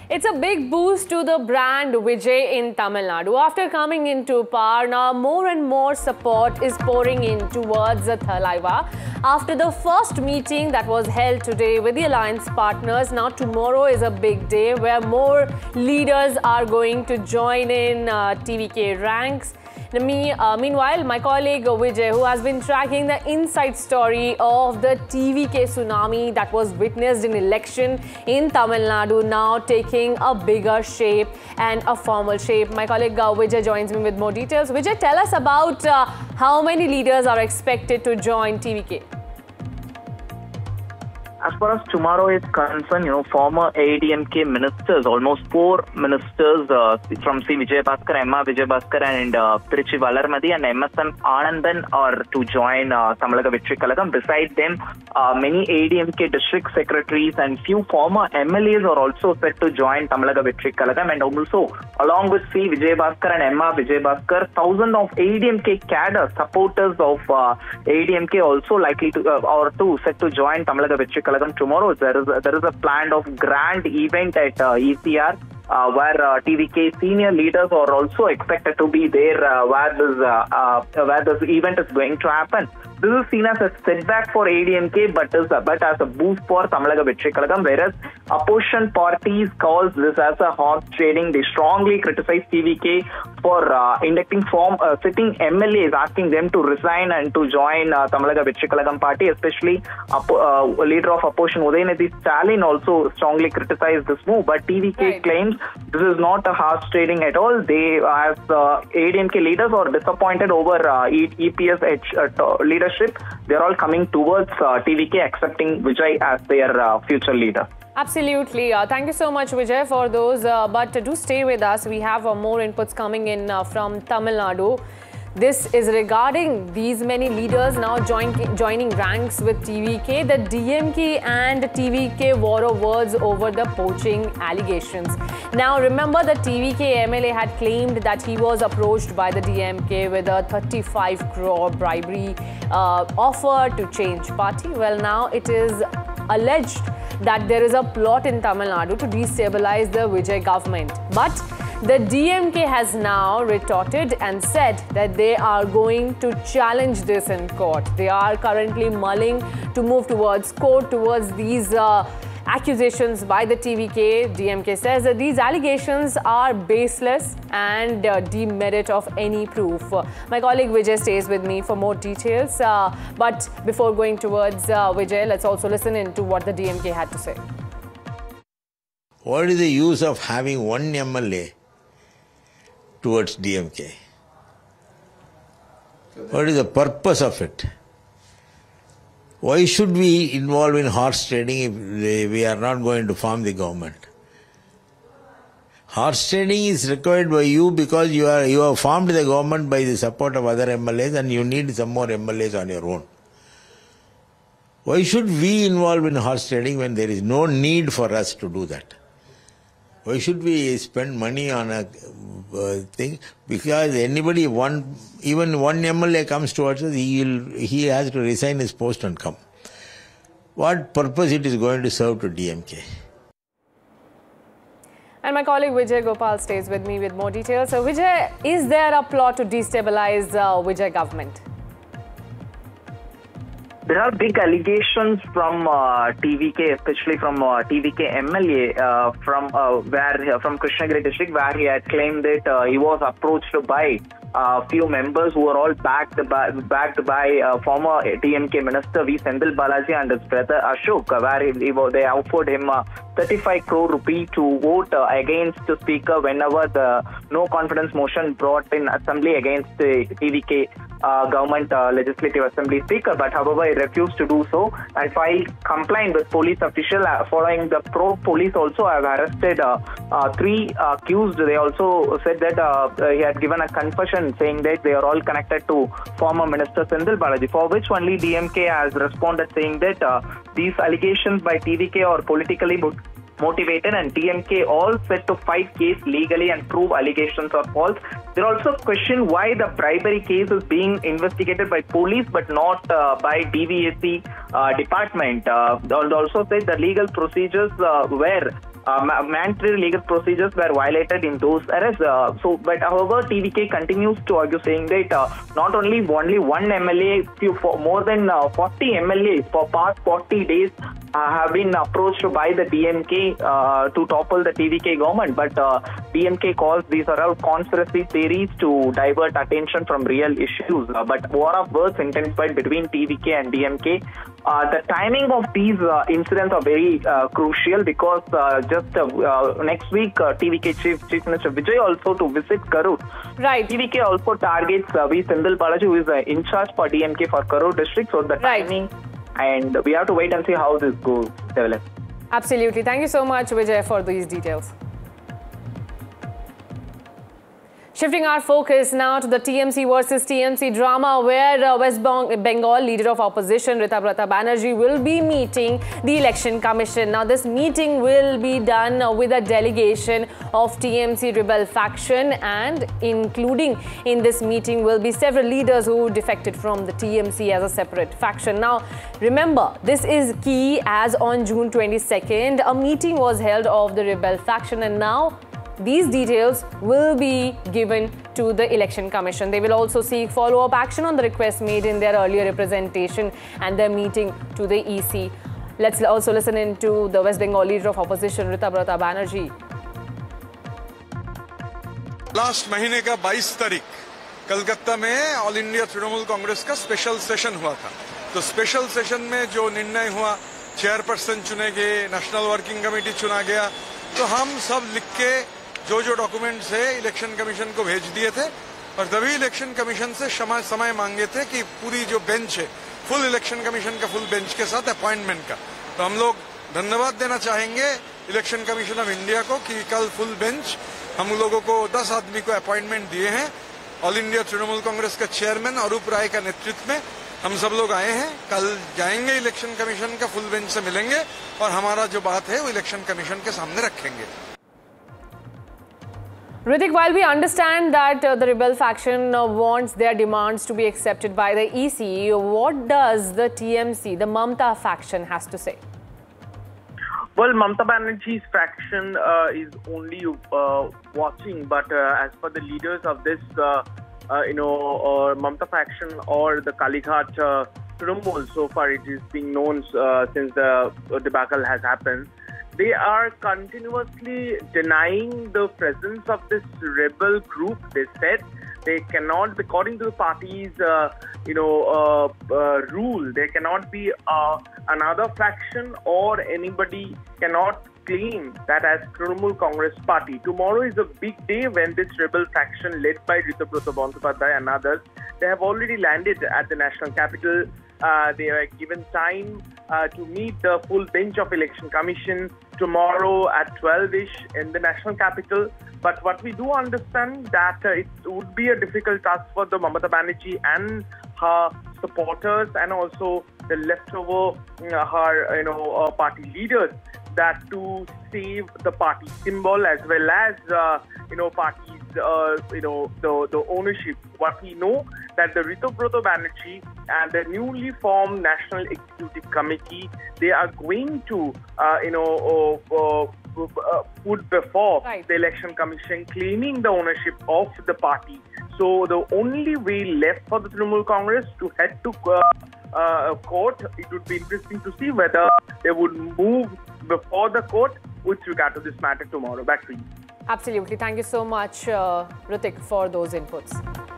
It's a big boost to the brand Vijay in Tamil Nadu. After coming into power, now more and more support is pouring in towards the Thalaiva. After the first meeting that was held today with the alliance partners, now tomorrow is a big day where more leaders are going to join in TVK ranks. Meanwhile, my colleague Vijay, who has been tracking the inside story of the TVK tsunami that was witnessed in election in Tamil Nadu, now taking a bigger shape and a formal shape. My colleague Vijay joins me with more details. Vijay, tell us about how many leaders are expected to join TVK. As far as tomorrow is concerned, former ADMK ministers, almost 4 ministers from C. Vijay Bhaskar, Emma Vijay Bhaskar and Tiruchi Valarmadi and MSN Anandan are to join Tamalaga Victory Kalagam. Beside them, many ADMK district secretaries and few former MLAs are also set to join Tamalaga Victory Kalagam. And also, along with C. Vijay Bhaskar and Emma Vijay Bhaskar, thousands of ADMK cadre supporters of ADMK also likely to or to set to join Tamalaga Victory Kalagam tomorrow. There is a planned of grand event at ECR where TVK senior leaders are also expected to be there where this event is going to happen. This is seen as a setback for ADMK but as a boost for Tamalaga Victory Kalagam, whereas opposition parties calls this as a horse trading. They strongly criticize TVK for inducting sitting MLAs, asking them to resign and to join Tamalaga Victory Kalagam party, especially leader of opposition Udayanidhi Stalin also strongly criticized this move. But TVK claims this is not a horse trading at all. They, as ADMK leaders, are disappointed over EPS leadership. They're all coming towards TVK, accepting Vijay as their future leader. Absolutely. Thank you so much, Vijay, for those. But do stay with us. We have more inputs coming in from Tamil Nadu. This is regarding these many leaders now joining ranks with TVK. The DMK and TVK war of words over the poaching allegations. Now, remember the TVK MLA had claimed that he was approached by the DMK with a 35 crore bribery offer to change party. Well, now it is alleged that there is a plot in Tamil Nadu to destabilize the Vijay government. But the DMK has now retorted and said that they are going to challenge this in court. They are currently mulling to move towards court towards these accusations by the TVK. DMK says that these allegations are baseless and demerit of any proof. My colleague Vijay stays with me for more details. But before going towards Vijay, let's also listen in to what the DMK had to say. What is the use of having one MLA towards DMK? What is the purpose of it? Why should we involve in horse trading if we are not going to form the government? Horse trading is required by you because you have formed the government by the support of other MLAs and you need some more MLAs on your own. Why should we involve in horse trading when there is no need for us to do that? Why should we spend money on a thing? Because even one MLA comes towards us, he has to resign his post and come. What purpose it is going to serve to DMK? And my colleague Vijay Gopal stays with me with more details. So Vijay, is there a plot to destabilize Vijay government? There are big allegations from TVK, especially from TVK MLA from Krishnagiri district, where he had claimed that he was approached by few members who were all backed by former DMK minister V. Sendil Balaji and his brother Ashok, where they offered him 35 crore rupee to vote against the speaker whenever the no confidence motion brought in assembly against the TVK government legislative assembly speaker. But however, he refused to do so and filed complaint with police official. Following the police also have arrested 3 accused. They also said that he had given a confession saying that they are all connected to former minister Sendil Balaji, for which only DMK has responded saying that these allegations by TVK are politically motivated and DMK all set to fight case legally and prove allegations are false. They also question why the bribery case is being investigated by police but not by DVSC department. They also said the legal procedures where mandatory legal procedures were violated in those arrests. But however, TVK continues to argue, saying that not only one MLA, for more than 40 MLAs for past 40 days have been approached by the DMK to topple the TVK government. But DMK calls these are all conspiracy theories to divert attention from real issues. But war of words intensified between TVK and DMK. The timing of these incidents are very crucial because just next week TVK Chief Minister Vijay also to visit Karur. Right. TVK also targets V. Sendil Balaji, who is in charge for DMK for Karur district. So the timing, and we have to wait and see how this goes develop. Absolutely. Thank you so much, Vijay, for these details. Shifting our focus now to the TMC versus TMC drama, where West Bengal leader of opposition Ritabhrata Banerjee will be meeting the Election Commission. Now, this meeting will be done with a delegation of TMC rebel faction, and including in this meeting will be several leaders who defected from the TMC as a separate faction. Now, remember, this is key, as on June 22nd, a meeting was held of the rebel faction, and now these details will be given to the Election Commission. They will also seek follow-up action on the request made in their earlier representation and their meeting to the EC. Let's also listen in to the West Bengal leader of opposition, Ritabhrata Banerjee. Last महीने का 22 तारीख कलकत्ता में all India Trinamool Congress का special session हुआ था। तो special session में जो निर्णय हुआ, चेयरपर्सन चुने गए, नेशनल वर्किंग कमेटी चुना गया, तो हम सब लिख के जो डॉक्यूमेंट्स है इलेक्शन कमीशन को भेज दिए थे और तभी इलेक्शन कमीशन से समय मांगे थे कि पूरी जो बेंच है, फुल इलेक्शन कमीशन का फुल बेंच के साथ अपॉइंटमेंट का। तो हम लोग धन्यवाद देना चाहेंगे इलेक्शन कमीशन ऑफ इंडिया को कि कल फुल बेंच हम लोगों को 10 आदमी को अपॉइंटमेंट दिए हैं। ऑल इंडिया तृणमूल कांग्रेस का चेयरमैन अरूप राय का नेतृत्व में हम सब लोग आए हैं। कल जाएंगे इलेक्शन कमीशन का फुल बेंच से मिलेंगे और हमारा जो बात है वो इलेक्शन कमीशन के सामने रखेंगे। Ritik, while we understand that the rebel faction wants their demands to be accepted by the EC, what does the TMC, the Mamta faction, has to say? Well, Mamata Banerjee's faction is only watching, but as per the leaders of this, Mamata faction or the Kalighat Trinamool, so far it is being known since the debacle has happened, they are continuously denying the presence of this rebel group. They said they cannot, according to the party's rule, there cannot be another faction or anybody cannot claim that as Trinamool Congress Party. Tomorrow is a big day when this rebel faction led by Ritabhrata Bandyopadhyay and others, they have already landed at the national capital. They are given time to meet the full bench of Election Commission tomorrow at 12-ish in the national capital. But what we do understand that it would be a difficult task for the Mamata Banerjee and her supporters and also the leftover her party leaders that to save the party symbol as well as parties the ownership. What we know that the Ritabhrata Banerjee and the newly formed National Executive Committee, they are going to put before the Election Commission claiming the ownership of the party. So the only way left for the Trinamool Congress to head to court. It would be interesting to see whether they would move before the court with regard to this matter tomorrow. Back to you. Absolutely. Thank you so much, Ritik, for those inputs.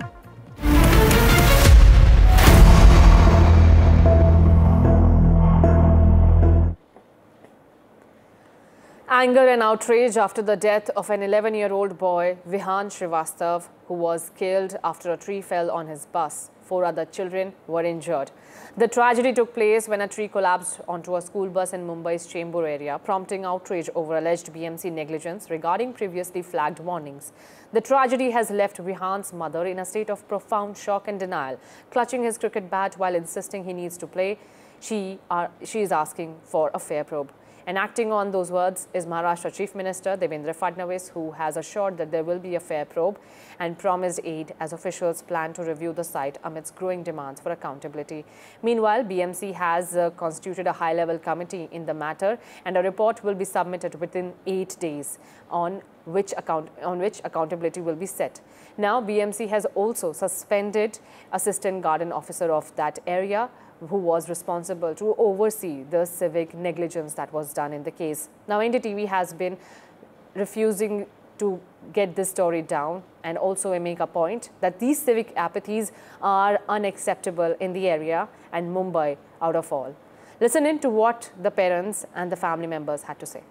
Anger and outrage after the death of an 11-year-old boy, Vihan Srivastav, who was killed after a tree fell on his bus. 4 other children were injured. The tragedy took place when a tree collapsed onto a school bus in Mumbai's Chembur area, prompting outrage over alleged BMC negligence regarding previously flagged warnings. The tragedy has left Vihan's mother in a state of profound shock and denial. Clutching his cricket bat while insisting he needs to play, she is asking for a fair probe. And acting on those words is Maharashtra Chief Minister Devendra Fadnavis, who has assured that there will be a fair probe and promised aid as officials plan to review the site amidst growing demands for accountability. Meanwhile, BMC has constituted a high-level committee in the matter, and a report will be submitted within 8 days on which accountability will be set. Now, BMC has also suspended Assistant Garden Officer of that area, who was responsible to oversee the civic negligence that was done in the case. Now, NDTV has been refusing to get this story down and also make a point that these civic apathies are unacceptable in the area and Mumbai out of all. Listen in to what the parents and the family members had to say.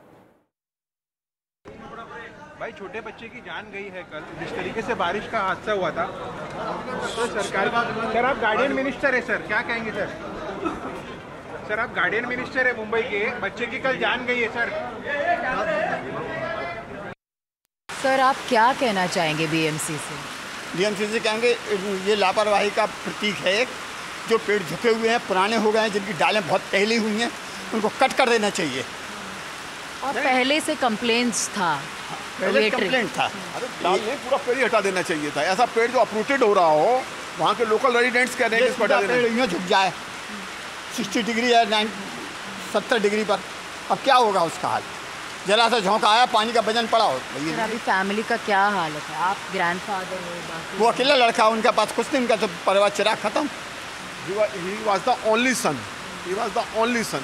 भाई छोटे बच्चे की जान गई है कल जिस तरीके से बारिश का हादसा हुआ था, तो सरकार सर आप गार्डियन मिनिस्टर है सर, क्या कहेंगे सर? सर आप गार्डियन मिनिस्टर है मुंबई के, बच्चे की कल जान गई है सर। सर आप क्या कहना चाहेंगे बीएमसी से? बीएमसी से कहेंगे ये लापरवाही का प्रतीक है एक, जो पेड़ झुके हुए हैं, पुराने हो गए हैं, जिनकी डालें बहुत पहली हुई हैं, उनको कट कर देना चाहिए। और पहले से कंप्लेंट्स था, पहले कंप्लेंट था, अरे डाल नहीं, पूरा पेड़ ही हटा देना चाहिए था। ऐसा पेड़ जो अप्रूटेड हो रहा हो, वहाँ के लोकल रेजिडेंट्स कह रहे हैं कि इसको हटा देना। पेड़ यूँ झुक जाए 60 डिग्री या 70 डिग्री पर, अब क्या होगा उसका हाल? जरा सा झोंका आया, पानी का वजन पड़ा हो। सर अभी फैमिली का क्या हालत है? आप ग्रैंडफादर हो, वो अकेला लड़का, उनके पास कुछ नहीं, उनका तो परिवार चिराग खत्म। He was the only son. He was the only son.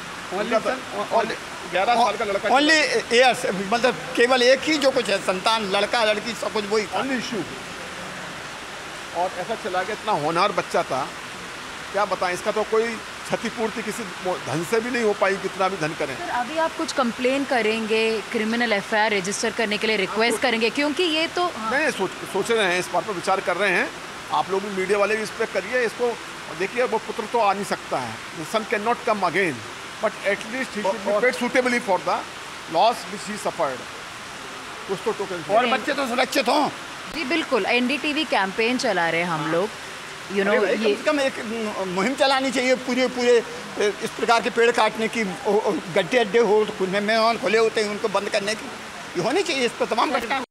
11 साल का लड़का। ओनली एयर्स, मतलब केवल एक ही जो कुछ है, संतान, लड़का लड़की सब कुछ वही। Only issue. और ऐसा चला गया, इतना होनहार बच्चा था, क्या बताएं, इसका तो कोई क्षतिपूर्ति किसी धन से भी नहीं हो पाई, कितना भी धन करें। सर अभी आप कुछ कंप्लेन करेंगे, क्रिमिनल एफआईआर रजिस्टर करने के लिए रिक्वेस्ट करेंगे, क्योंकि ये तो नहीं सोच रहे हैं, इस बात पर विचार कर रहे हैं। आप लोग भी, मीडिया वाले भी इस पर करिए इसको। देखिए वो पुत्र तो आ नहीं सकता है, सन can not come again, but at least he should be paid suitably for the loss which he suffered. कुछ तो टोकन और बच्चे तो सुरक्षित हों। जी बिल्कुल, एनडीटीवी कैंपेन चला रहे हैं हम लोग, यू नो, ये कम एक मुहिम चलानी चाहिए पूरे इस प्रकार के पेड़ काटने की। गड्ढे अड्डे हो मेहमान खुले होते हैं, उनको बंद करने की ये होनी चाहिए, इस पर तमाम घटना।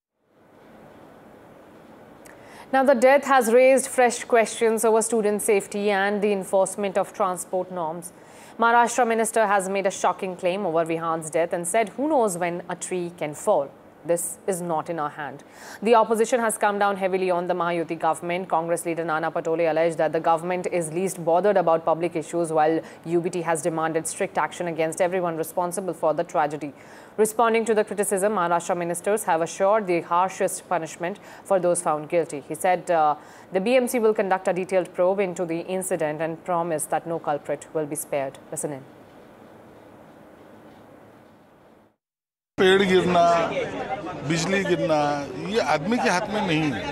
Now, the death has raised fresh questions over student safety and the enforcement of transport norms. Maharashtra minister has made a shocking claim over Vihan's death and said, who knows when a tree can fall. This is not in our hand. The opposition has come down heavily on the Mahayuti government. Congress leader Nana Patole alleged that the government is least bothered about public issues, while UBT has demanded strict action against everyone responsible for the tragedy. Responding to the criticism, Maharashtra ministers have assured the harshest punishment for those found guilty. He said the BMC will conduct a detailed probe into the incident and promised that no culprit will be spared. Listen in. पेड़ गिरना, बिजली गिरना, ये आदमी के हाथ में नहीं है।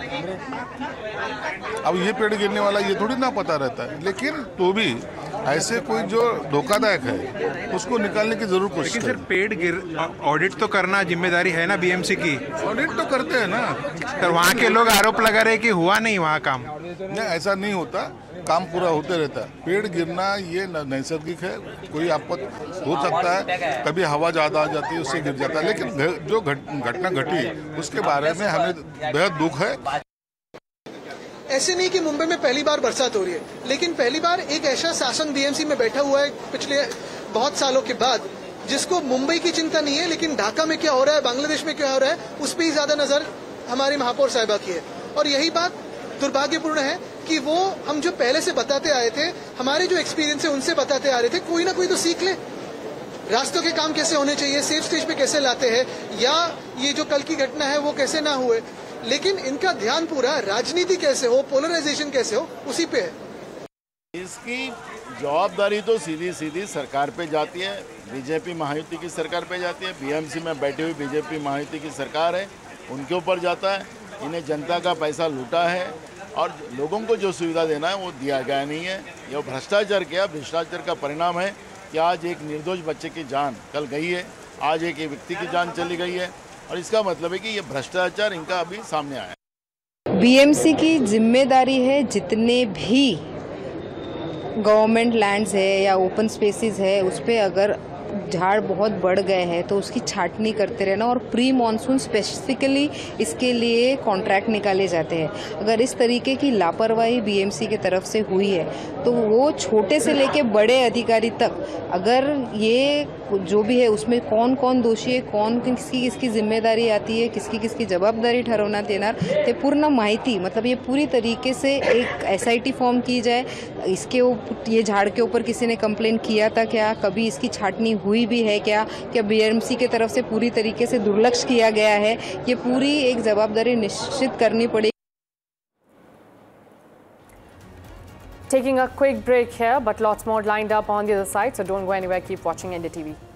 अब ये पेड़ गिरने वाला ये थोड़ी ना पता रहता है, लेकिन तो भी ऐसे कोई जो धोखादायक है उसको निकालने की जरूर कोशिश करें। लेकिन सर पेड़ ऑडिट तो करना जिम्मेदारी है ना बीएमसी की। ऑडिट तो करते हैं ना, सर वहाँ के लोग आरोप लगा रहे हैं कि हुआ नहीं वहाँ काम। नहीं, ऐसा नहीं होता, काम पूरा होते रहता है। पेड़ गिरना ये नैसर्गिक है, कोई आपत्ति हो सकता है, कभी हवा ज़्यादा आ जाती है उससे गिर जाता है, लेकिन जो घटना घटी उसके बारे में हमें बेहद दुख है। ऐसे नहीं कि मुंबई में पहली बार बरसात हो रही है, लेकिन पहली बार एक ऐसा शासन बीएमसी में बैठा हुआ है पिछले बहुत सालों के बाद, जिसको मुंबई की चिंता नहीं है, लेकिन ढाका में क्या हो रहा है, बांग्लादेश में क्या हो रहा है, उस पर ही ज्यादा नजर हमारी महापौर साहिबा की है। और यही बात दुर्भाग्यपूर्ण है कि वो हम जो पहले से बताते आए थे, हमारे जो एक्सपीरियंस है उनसे बताते आ रहे थे, कोई ना कोई तो सीख ले। रास्तों के काम कैसे होने चाहिए, सेफ स्टेज पे कैसे लाते हैं, या ये जो कल की घटना है वो कैसे ना हुए, लेकिन इनका ध्यान पूरा राजनीति कैसे हो, पोलराइजेशन कैसे हो, उसी पे है। इसकी जवाबदारी तो सीधी सीधी सरकार पे जाती है, बीजेपी महायुति की सरकार पे जाती है। बीएमसी में बैठी हुई बीजेपी महायुति की सरकार है, उनके ऊपर जाता है। इन्हें जनता का पैसा लूटा है और लोगों को जो सुविधा देना है वो दिया गया नहीं है। ये भ्रष्टाचार किया, भ्रष्टाचार का परिणाम है कि आज एक निर्दोष बच्चे की जान कल गई है, आज एक व्यक्ति की जान चली गई है, और इसका मतलब है कि ये भ्रष्टाचार इनका अभी सामने आया है। बीएमसी की जिम्मेदारी है जितने भी गवर्नमेंट लैंड्स है या ओपन स्पेसेस है उस पर अगर झाड़ बहुत बढ़ गए हैं तो उसकी छाटनी करते रहना और प्री मॉनसून स्पेसिफिकली इसके लिए कॉन्ट्रैक्ट निकाले जाते हैं। अगर इस तरीके की लापरवाही बीएमसी की तरफ से हुई है तो वो छोटे से लेके बड़े अधिकारी तक, अगर ये जो भी है उसमें कौन कौन दोषी है, कौन किसकी जिम्मेदारी आती है, किसकी जबाबदारी ठरवण्यात येणार ते पूर्ण माहिती, मतलब ये पूरी तरीके से एक SIT फॉर्म की जाए। इसके ये झाड़ के ऊपर किसी ने कंप्लेन किया था क्या, कभी इसकी छाटनी हुई भी है क्या बीएमसी की तरफ से पूरी तरीके से दुर्लक्ष्य किया गया है, ये पूरी एक जवाबदारी निश्चित करनी पड़ेगी। Taking a quick break here, but lots more lined up on the other side, so don't go anywhere. Keep watching NDTV.